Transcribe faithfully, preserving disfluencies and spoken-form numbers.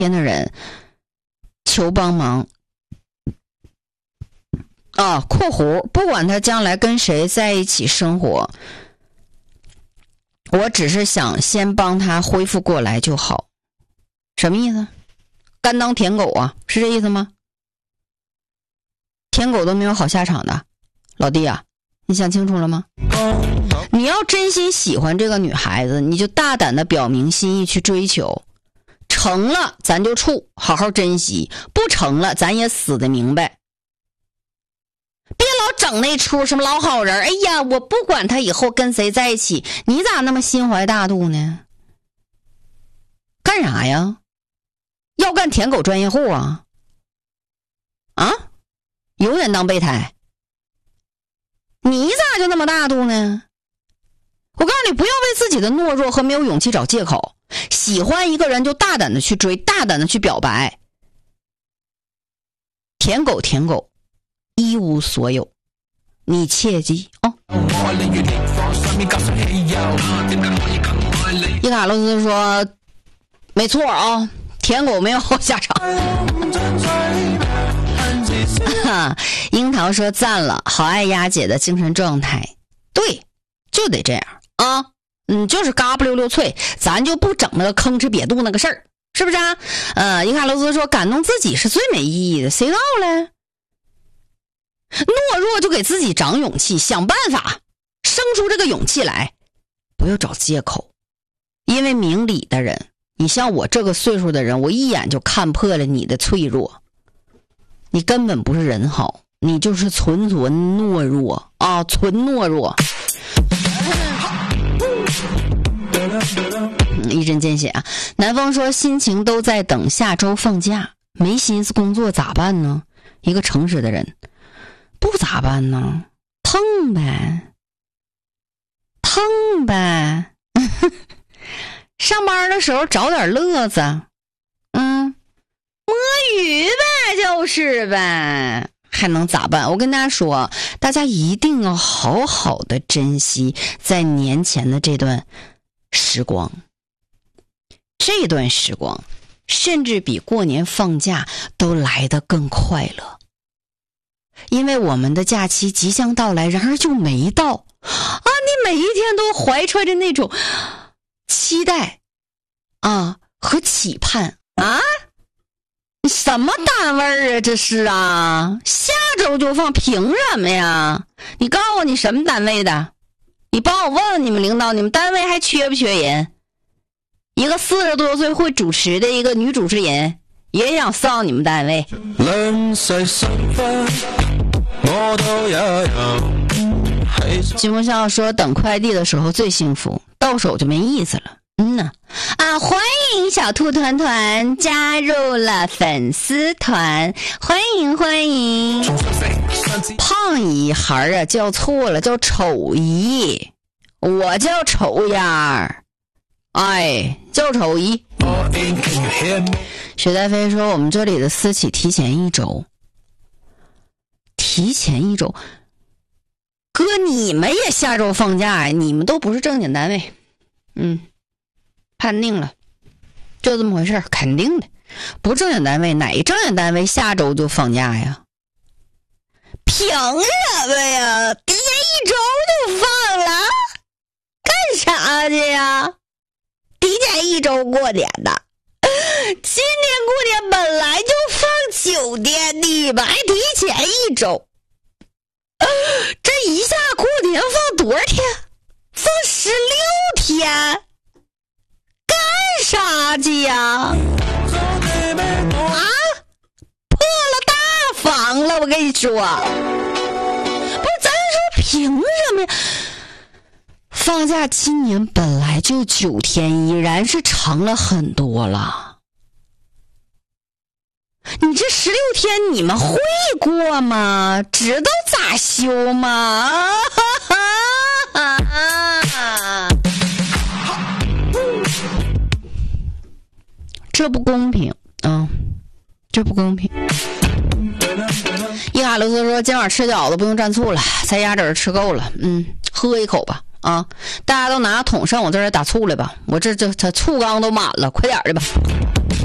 边的人求帮忙啊，括弧不管他将来跟谁在一起生活，我只是想先帮他恢复过来就好。什么意思？甘当舔狗啊，是这意思吗？舔狗都没有好下场的，老弟啊，你想清楚了吗？你要真心喜欢这个女孩子，你就大胆的表明心意去追求，成了咱就处，好好珍惜，不成了咱也死得明白。别老整那出什么老好人，哎呀，我不管他以后跟谁在一起，你咋那么心怀大度呢？干啥呀？要干舔狗专业户啊？啊？永远当备胎？你咋就那么大度呢？我告诉你，不要为自己的懦弱和没有勇气找借口。喜欢一个人就大胆的去追，大胆的去表白。舔狗舔狗一无所有，你切记哦。伊卡洛斯说没错啊，舔狗没有好下场。樱桃说赞了，好爱丫姐的精神状态。对，就得这样啊，嗯，就是嘎不溜溜脆，咱就不整那个吭哧瘪肚那个事儿，是不是啊？呃，伊卡洛斯说感动自己是最没意义的，谁闹了？懦弱就给自己长勇气，想办法生出这个勇气来，不要找借口。因为明理的人，你像我这个岁数的人，我一眼就看破了你的脆弱。你根本不是人好，你就是纯纯懦弱啊，纯懦弱。嗯、一针见血啊！南风说心情都在等下周放假，没心思工作咋办呢？一个诚实的人，不咋办呢？腾呗，腾呗。上班的时候找点乐子，嗯，摸鱼呗，就是呗，还能咋办？我跟大家说，大家一定要好好的珍惜在年前的这段时光，这段时光甚至比过年放假都来得更快乐，因为我们的假期即将到来，然而就没到啊！你每一天都怀揣着那种期待啊和期盼啊，什么单位啊这是啊？下周就放，凭什么呀？你告诉我你什么单位的？你帮我问问你们领导，你们单位还缺不缺人？一个四十多岁会主持的一个女主持人也想上你们单位。金风笑说等快递的时候最幸福，到手就没意思了。嗯呐啊，欢迎小兔团团加入了粉丝团，欢迎欢迎。胖姨孩啊叫错了，叫丑姨，我叫丑丫，哎，叫丑姨。雪黛飞说我们这里的私企提前一周，提前一周，哥你们也下周放假呀？你们都不是正经单位，嗯。判定了，就这么回事，肯定的。不正经单位，哪正经单位下周就放假呀？凭什么呀？提前一周就放了，干啥去呀？提前一周过年的，今年过年本来就放九天的吧，还提前一周，这一下过年放多少天？放十六天。干啥去呀？啊，破了大防了！我跟你说，不是，咱说凭什么呀？放假今年本来就九天，已然是长了很多了。你这十六天你们会过吗？知道咋休吗？啊这不公平啊！这不公平。伊卡罗斯说今晚吃饺子不用蘸醋了，在鸭子吃够了，嗯，喝一口吧啊！大家都拿桶上我这儿打醋来吧，我这这这醋缸都满了，快点的吧。